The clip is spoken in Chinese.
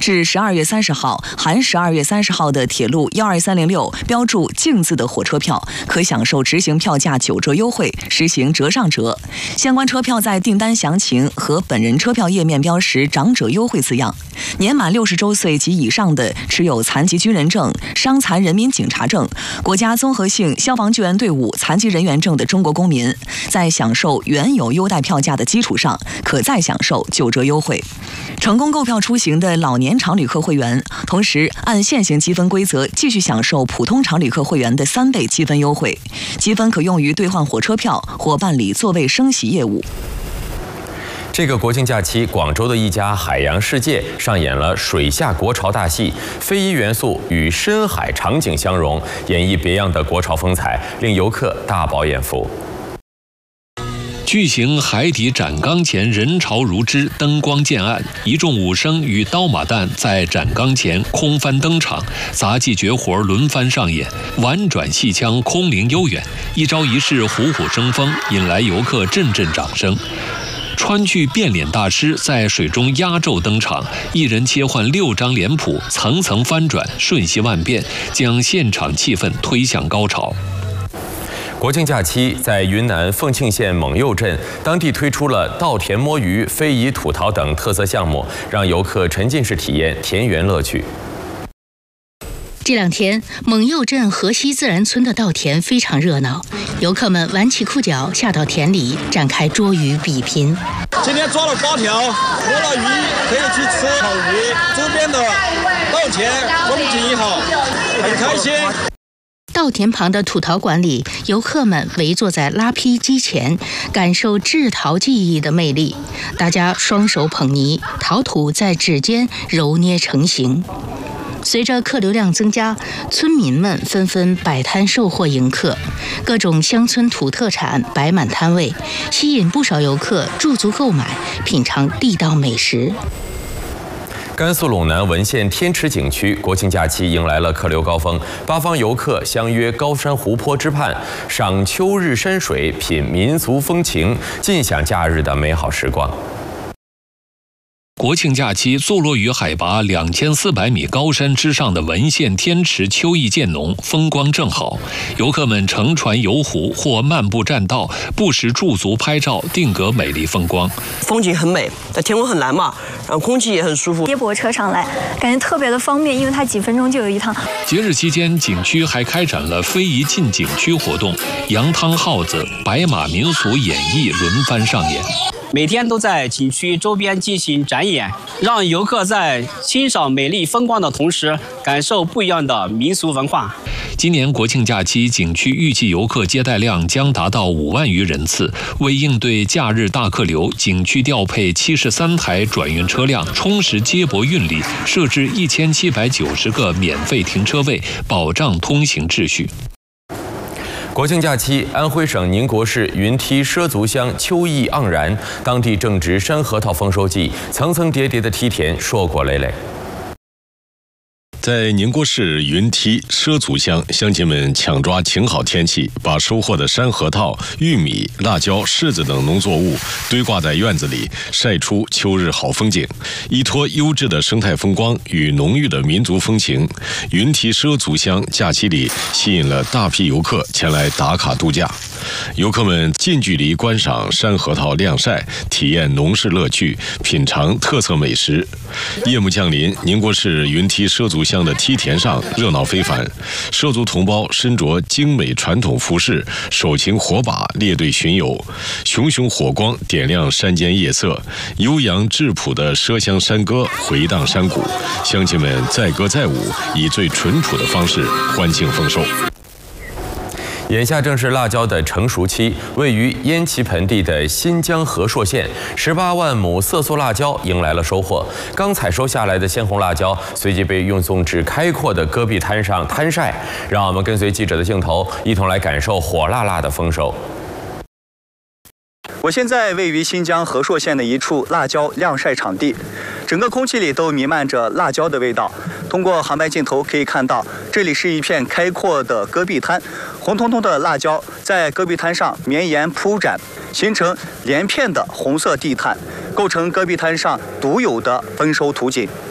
至12月30号（含12月30号）的铁路12306标注“净”字的火车票，可享受执行票价9折优惠，实行折上折。相关车票在订单详情和本人车票页面标识“长者优惠”字样。年满60周岁及以上的持有残疾军人证、伤残人民警察证、国家综合性消防救援队伍残疾人员证的中国公民，在享受原有优待票价的基础上，可再享受9折优惠。成功购票出行的老年常旅客会员，同时按现行积分规则继续享受普通常旅客会员的3倍积分优惠，积分可用于兑换火车票或办理座位升席业务。 这个国庆假期，广州的一家海洋世界上演了水下国潮大戏，非遗元素与深海场景相融，演绎别样的国潮风采，令游客大饱眼福。 巨型海底展缸前人潮如织，灯光渐暗，一众武生与刀马旦在展缸前空翻登场，杂技绝活轮番上演，婉转戏腔空灵悠远，一招一式虎虎生风，引来游客阵阵掌声。川剧变脸大师在水中压轴登场，一人切换6张脸谱，层层翻转，瞬息万变，将现场气氛推向高潮。 国庆假期，在云南凤庆县蒙佑镇，当地推出了稻田摸鱼、非遗土陶等特色项目，让游客沉浸式体验田园乐趣。 这2天，蒙佑镇河西自然村的稻田非常热闹，游客们挽起裤脚下到田里展开捉鱼比拼。 今天抓了8条，摸了鱼可以去吃烤鱼，周边的稻田风景也好，很开心。 稻田旁的土陶馆里，游客们围坐在拉坯机前，感受制陶技艺的魅力。大家双手捧泥，陶土在指尖揉捏成型。随着客流量增加，村民们纷纷摆摊售货迎客，各种乡村土特产摆满摊位，吸引不少游客驻足购买，品尝地道美食。 甘肃陇南文县天池景区国庆假期迎来了客流高峰，八方游客相约高山湖泊之畔，赏秋日山水，品民俗风情，尽享假日的美好时光。 国庆假期，坐落于海拔2400米高山之上的文县天池秋意渐浓，风光正好。游客们乘船游湖或漫步栈道，不时驻足拍照，定格美丽风光。 风景很美，但天空很蓝嘛，然后空气也很舒服。 接驳车上来，感觉特别的方便，因为它几分钟就有一趟。 节日期间，景区还开展了非遗进景区活动，羊汤耗子、白马民俗演绎轮番上演。 每天都在景区周边进行展演，让游客在欣赏美丽风光的同时，感受不一样的民俗文化。 今年国庆假期，景区预计游客接待量将达到5万余人次。为应对假日大客流，景区调配73台转运车辆，充实接驳运力，设置1790个免费停车位，保障通行秩序。 国庆假期，安徽省宁国市云梯畲族乡秋意盎然，当地正值山核桃丰收季，层层叠叠的梯田硕果累累。 在宁国市云梯畲族乡，乡亲们抢抓晴好天气，把收获的山核桃、玉米、辣椒、柿子等农作物堆挂在院子里，晒出秋日好风景。依托优质的生态风光与浓郁的民族风情，云梯畲族乡假期里吸引了大批游客前来打卡度假。游客们近距离观赏山核桃晾晒，体验农事乐趣，品尝特色美食。夜幕降临，宁国市云梯畲族乡的梯田上热闹非凡，畲族同胞身着精美传统服饰，手擎火把列队巡游，熊熊火光点亮山间夜色，悠扬质朴的畲乡山歌回荡山谷，乡亲们载歌载舞，以最淳朴的方式欢庆丰收。 眼下正是辣椒的成熟期，位于烟岐盆地的新疆和硕县，18万亩色素辣椒迎来了收获。刚采收下来的鲜红辣椒，随即被运送至开阔的戈壁滩上摊晒。让我们跟随记者的镜头，一同来感受火辣辣的丰收。 我现在位于新疆和硕县的一处辣椒晾晒场地，整个空气里都弥漫着辣椒的味道。通过航拍镜头可以看到，这里是一片开阔的戈壁滩，红彤彤的辣椒在戈壁滩上绵延铺展，形成连片的红色地毯，构成戈壁滩上独有的丰收图景。